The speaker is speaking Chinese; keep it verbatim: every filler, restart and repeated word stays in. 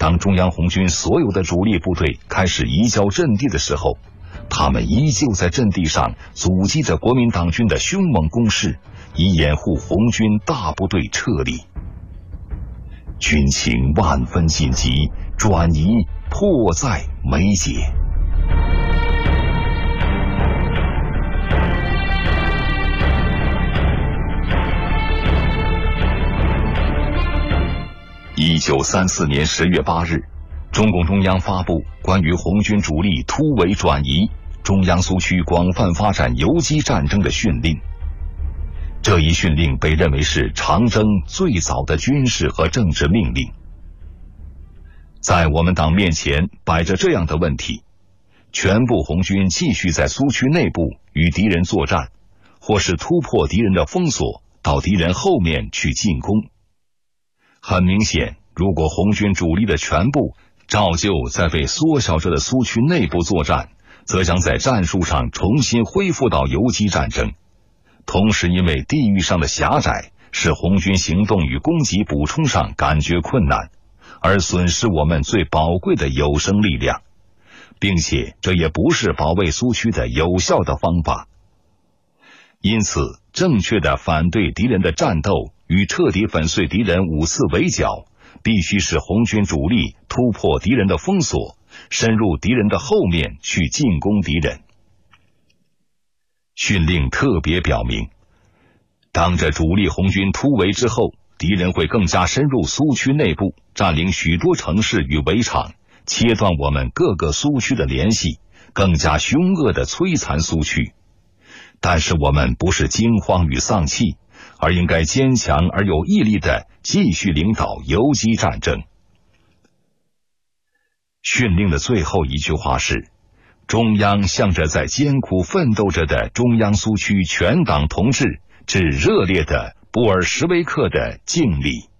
当中央红军所有的主力部队开始移交阵地的时候，他们依旧在阵地上阻击着国民党军的凶猛攻势，以掩护红军大部队撤离。军情万分紧急，转移迫在眉睫。一九三四年十月八日，中共中央发布关于红军主力突围转移、中央苏区广泛发展游击战争的训令。这一训令被认为是长征最早的军事和政治命令。在我们党面前摆着这样的问题：全部红军继续在苏区内部与敌人作战，或是突破敌人的封锁，到敌人后面去进攻。很明显，如果红军主力的全部照旧在被缩小着的苏区内部作战，则将在战术上重新恢复到游击战争。同时因为地域上的狭窄，使红军行动与攻击补充上感觉困难，而损失我们最宝贵的有生力量，并且这也不是保卫苏区的有效的方法。因此，正确的反对敌人的战斗与彻底粉碎敌人五次围剿，必须使红军主力突破敌人的封锁，深入敌人的后面去进攻敌人。训令特别表明，当着主力红军突围之后，敌人会更加深入苏区内部，占领许多城市与围场，切断我们各个苏区的联系，更加凶恶地摧残苏区。但是我们不是惊慌与丧气，而应该坚强而有毅力地继续领导游击战争。训令的最后一句话是：中央向着在艰苦奋斗着的中央苏区全党同志致热烈的布尔什维克的敬礼。